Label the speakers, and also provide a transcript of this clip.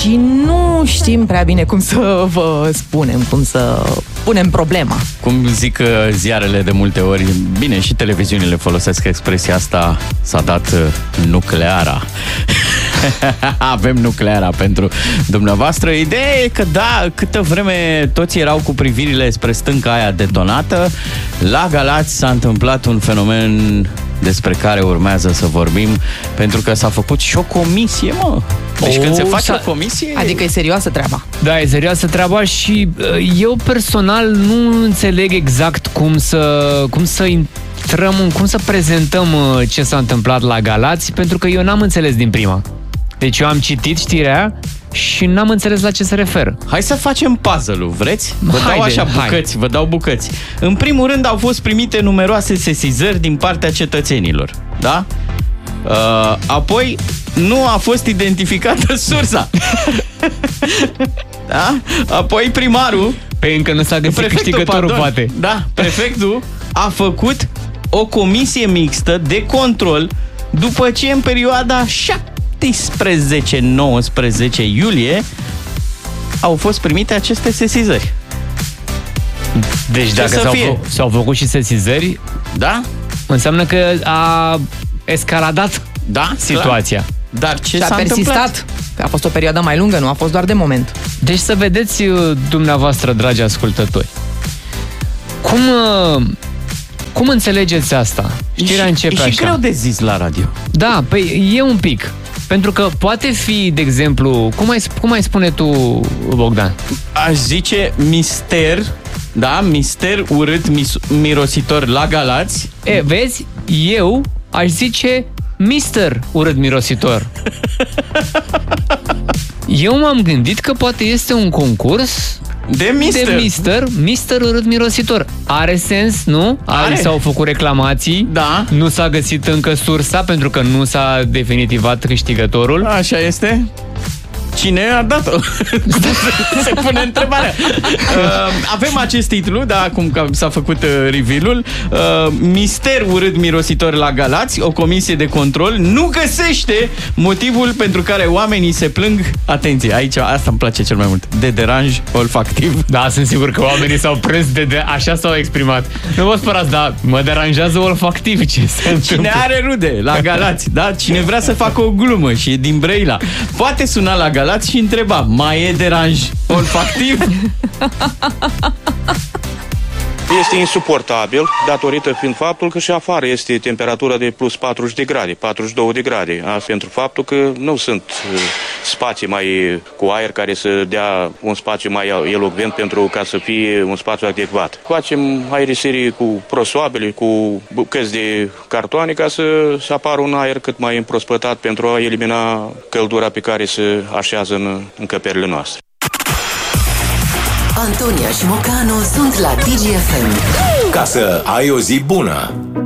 Speaker 1: și nu știm prea bine cum să vă spunem, cum să punem problema.
Speaker 2: Cum zic ziarele de multe ori, bine, și televiziunile folosesc expresia asta, s-a dat nucleara. Avem nucleara pentru dumneavoastră. Ideea e că da, câtă vreme toți erau cu privirile spre stânca aia detonată, la Galați s-a întâmplat un fenomen despre care urmează să vorbim, pentru că s-a făcut și o comisie, mă. Deci când se face o comisie...
Speaker 1: Adică e serioasă treaba.
Speaker 3: Da, e serioasă treaba și eu personal nu înțeleg exact cum să intrăm, cum să prezentăm ce s-a întâmplat la Galați, pentru că eu n-am înțeles din prima. Deci eu am citit știrea și n-am înțeles la ce se referă.
Speaker 2: Hai să facem puzzle-ul, vreți? Vă dau bucăți. În primul rând au fost primite numeroase sesizări din partea cetățenilor, da? Apoi nu a fost identificată sursa. Da? Apoi primarul,
Speaker 3: pe încă nu s-a găsit câștigătorul, poate.
Speaker 2: Da, prefectul a făcut o comisie mixtă de control după ce în perioada 17-19 iulie au fost primite aceste sesizări.
Speaker 3: Deci dacă s-au făcut și sesizări,
Speaker 2: da?
Speaker 3: Înseamnă că a escaladat situația.
Speaker 2: Dar ce s-a
Speaker 1: persistat?
Speaker 2: întâmplat?
Speaker 1: Că a fost o perioadă mai lungă, nu a fost doar de moment.
Speaker 3: Deci să vedeți dumneavoastră, dragi ascultători, cum înțelegeți asta? Știrea începe așa.
Speaker 2: E și greu de zis la radio.
Speaker 3: Da, păi e un pic. Pentru că poate fi, de exemplu, cum ai spune tu, Bogdan?
Speaker 2: Aș zice mister, da, mister urât mirositor la Galați.
Speaker 3: Vezi, eu aș zice mister urât mirositor. Eu m-am gândit că poate este un concurs
Speaker 2: de
Speaker 3: mister urât mirositor. Are sens, nu? S-au făcut reclamații.
Speaker 2: Da.
Speaker 3: Nu s-a găsit încă sursa, pentru că nu s-a definitivat câștigătorul.
Speaker 2: Așa este. Cine a dat-o? Se pune întrebarea. Avem acest titlu, da, acum că s-a făcut reveal-ul. Mister urât mirositor la Galați, o comisie de control nu găsește motivul pentru care oamenii se plâng. Atenție, aici asta îmi place cel mai mult. De deranj olfactiv.
Speaker 3: Da, sunt sigur că oamenii s-au prins așa s-au exprimat. Nu vă spărați, da, mă deranjează olfactiv ce se întâmplă.
Speaker 2: Cine are rude la Galați, da? Cine vrea să facă o glumă și e din Brăila, poate suna la Galați și întreba: mai e deranj olfactiv?
Speaker 4: Este insuportabil, datorită fiind faptul că și afară este temperatura de plus 40 de grade, 42 de grade. Asta pentru faptul că nu sunt spații mai cu aer care să dea un spațiu mai elocvent pentru ca să fie un spațiu adecvat. Facem aeriserii cu prosoabele, cu bucăți de cartoane ca să apară un aer cât mai împrospătat pentru a elimina căldura pe care se așează în încăperile noastre.
Speaker 5: Antonia și Mocanu sunt la DGFM.
Speaker 6: Ca să ai o zi bună.